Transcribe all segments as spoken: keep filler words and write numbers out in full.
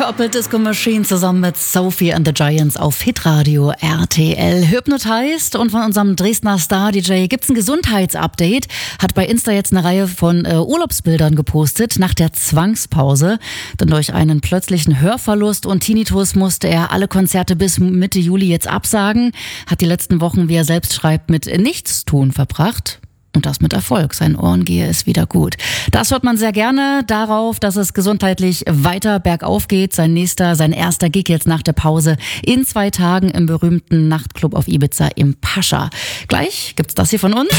Purple Disco Machine zusammen mit Sophie and the Giants auf Hitradio R T L. Hypnotized, und von unserem Dresdner Star-D J gibt's ein Gesundheitsupdate. Hat bei Insta jetzt eine Reihe von äh, Urlaubsbildern gepostet nach der Zwangspause. Denn durch einen plötzlichen Hörverlust und Tinnitus musste er alle Konzerte bis Mitte Juli jetzt absagen. Hat die letzten Wochen, wie er selbst schreibt, mit Nichtstun verbracht. Und das mit Erfolg. Seinen Ohren gehe es wieder gut. Das hört man sehr gerne darauf, dass es gesundheitlich weiter bergauf geht. Sein nächster, sein erster Gig jetzt nach der Pause in zwei Tagen im berühmten Nachtclub auf Ibiza im Pascha. Gleich gibt's das hier von uns.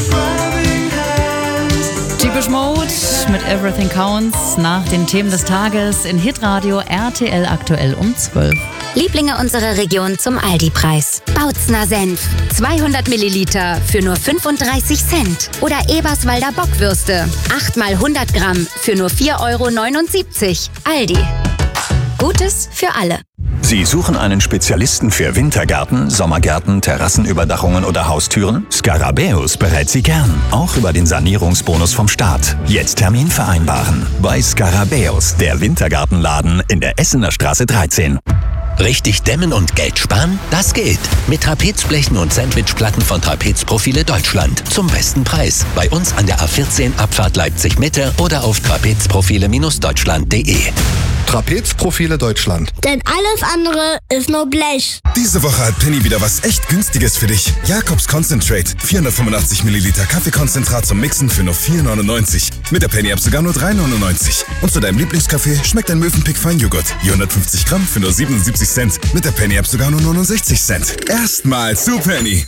Depeche Mode mit Everything Counts nach den Themen des Tages in Hitradio R T L aktuell um zwölf. Lieblinge unserer Region zum Aldi-Preis. Bautzner Senf, zweihundert Milliliter für nur fünfunddreißig Cent. Oder Eberswalder Bockwürste, acht mal hundert Gramm für nur vier Euro neunundsiebzig. Aldi. Gutes für alle. Sie suchen einen Spezialisten für Wintergärten, Sommergärten, Terrassenüberdachungen oder Haustüren? Scarabäus berät Sie gern, auch über den Sanierungsbonus vom Staat. Jetzt Termin vereinbaren. Bei Scarabäus, der Wintergartenladen in der Essener Straße dreizehn. Richtig dämmen und Geld sparen? Das geht. Mit Trapezblechen und Sandwichplatten von Trapezprofile Deutschland. Zum besten Preis. Bei uns an der A vierzehn Abfahrt Leipzig Mitte oder auf trapezprofile Deutschland punkt de. Trapezprofile Deutschland. Denn alles andere ist nur Blech. Diese Woche hat Penny wieder was echt Günstiges für dich. Jakobs Concentrate. vierhundertfünfundachtzig Milliliter Kaffeekonzentrat zum Mixen für nur vier neunundneunzig. Mit der Penny-App sogar nur drei neunundneunzig. Und zu deinem Lieblingskaffee schmeckt ein Mövenpick Feinjoghurt. hundertfünfzig Gramm für nur siebenundsiebzig Cent. Mit der Penny-App sogar nur neunundsechzig Cent. Erstmal zu Penny.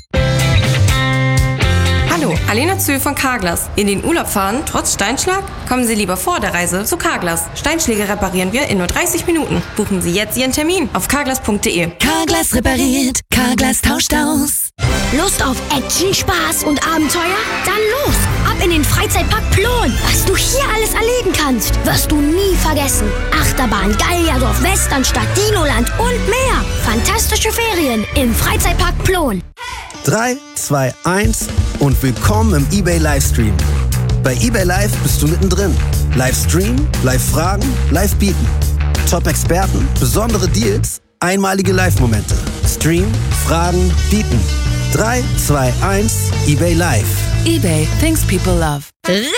Hallo, Alena Zühl von Carglass. In den Urlaub fahren, trotz Steinschlag? Kommen Sie lieber vor der Reise zu Carglass. Steinschläge reparieren wir in nur dreißig Minuten. Buchen Sie jetzt Ihren Termin auf carglass punkt de. Carglass repariert, Carglass tauscht aus. Lust auf Action, Spaß und Abenteuer? Dann los! Ab in den Freizeitpark Plon. Was du hier alles erleben kannst, wirst du nie vergessen. Achterbahn, Gallierdorf, Westernstadt, Dinoland und mehr. Fantastische Ferien im Freizeitpark Plon. drei, zwei, eins und willkommen im eBay Livestream. Bei eBay Live bist du mittendrin. Livestream, Live-Fragen, Live-Bieten. Top-Experten, besondere Deals, einmalige Live-Momente. Stream, Fragen, Bieten. drei, zwei, eins, eBay Live. eBay, things people love.